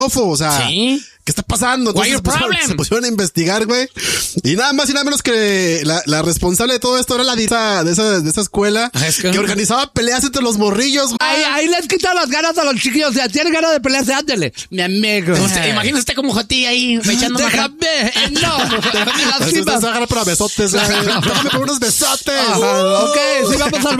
o sea, ¿Sí? ¿qué está pasando? Why Entonces your problem? se pusieron a investigar, güey. Y nada más y nada menos que la responsable de todo esto era la dita de esa escuela que organizaba peleas entre los morrillos, güey. Ahí les quita las ganas a los chiquillos. O sea, tienen ganas de pelearse, ándale. Mi amigo. Imagínate usted como Jotí ahí echando Déjame. No. Ustedes se van a agarrar para besotes, güey. Déjame por unos besotes. Ok, sí, vamos al